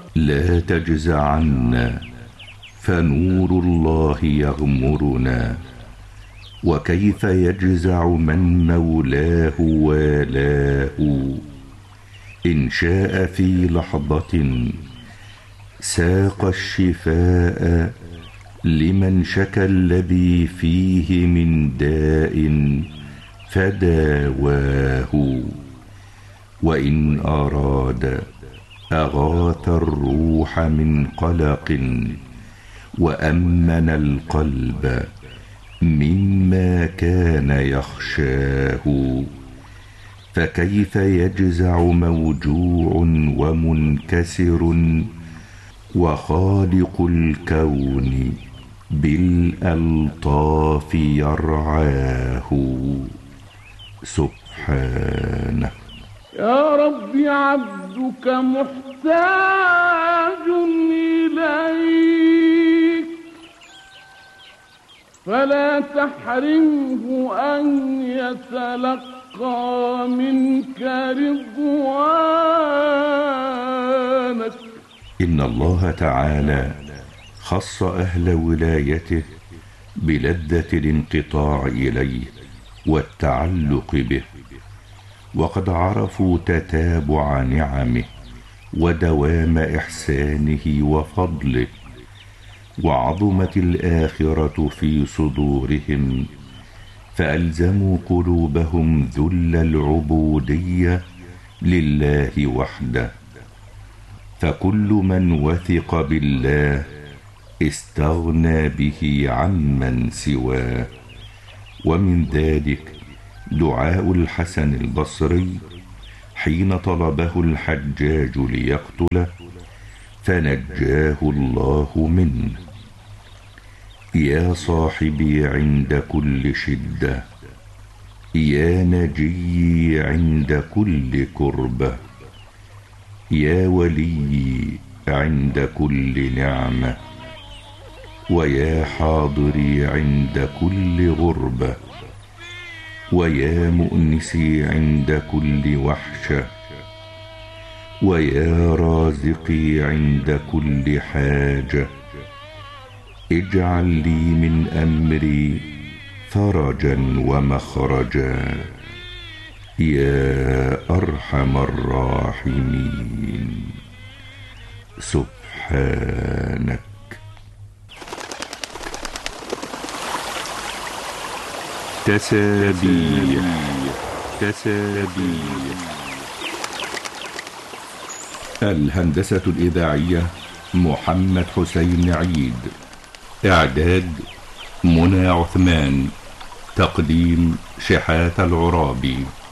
لا تجزع عنا فنور الله يغمرنا، وكيف يجزع من مولاه والاه. إن شاء في لحظة ساق الشفاء لمن شكى الذي فيه من داء فداواه. وإن أراد أغاث الروح من قلق وأمن القلب مما كان يخشاه. فكيف يجزع موجوع ومنكسر وخالق الكون بالألطاف يرعاه سبحانه. يا رب عبدك محتاج إليك، فلا تحرمه أن يتلقى منك رضوانك. إن الله تعالى خص أهل ولايته بلذة الانقطاع إليه والتعلق به، وقد عرفوا تتابع نعمه ودوام إحسانه وفضله، وعظمت الآخرة في صدورهم، فألزموا قلوبهم ذل العبودية لله وحده. فكل من وثق بالله استغنى به عمن سواه. ومن ذلك دعاء الحسن البصري حين طلبه الحجاج ليقتله فنجاه الله منه: يا صاحبي عند كل شدة، يا نجي عند كل كربة، يا ولي عند كل نعمة، ويا حاضري عند كل غربة، ويا مؤنسي عند كل وحشة، ويا رازقي عند كل حاجة. اجعل لي من أمري فرجا ومخرجا يا أرحم الراحمين سبحانك. تسابيح. الهندسة الإذاعية محمد حسين عيد. إعداد منى عثمان. تقديم شحاتة العرابي.